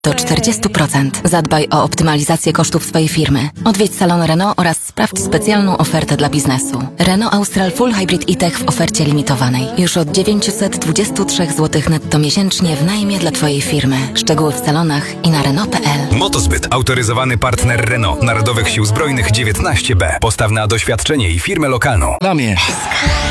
do 40%. Zadbaj o optymalizację kosztów swojej firmy. Odwiedź salon Renault oraz sprawdź specjalną ofertę dla biznesu. Renault Austral Full Hybrid e-Tech w ofercie limitowanej. Już od 923 zł netto miesięcznie w najmie dla Twojej firmy. Szczegóły w salonach i na Renault.pl. Motozbyt. Autoryzowany partner Renault. Narodowych Sił Zbrojnych 19B. Postaw na doświadczenie i firmę lokalną. Damie.